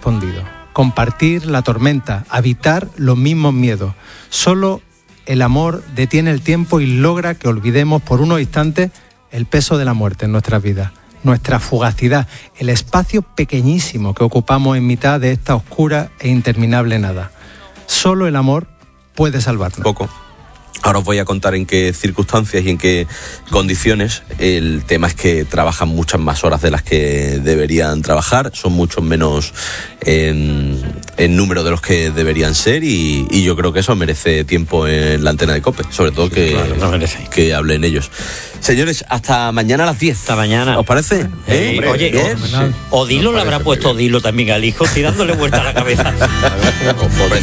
correspondido, compartir la tormenta, habitar los mismos miedos. Solo el amor detiene el tiempo y logra que olvidemos por unos instantes el peso de la muerte en nuestras vidas, nuestra fugacidad, el espacio pequeñísimo que ocupamos en mitad de esta oscura e interminable nada. Solo el amor puede salvarnos. Poco. Ahora os voy a contar en qué circunstancias y en qué condiciones. El tema es que trabajan muchas más horas de las que deberían trabajar, son muchos menos en número de los que deberían ser y yo creo que eso merece tiempo en la antena de COPE, sobre todo que hablen ellos. Señores, hasta mañana a las 10. Hasta mañana. ¿Os parece? Oye, Odilo le habrá puesto Odilo también al hijo, estoy dándole vuelta a la cabeza.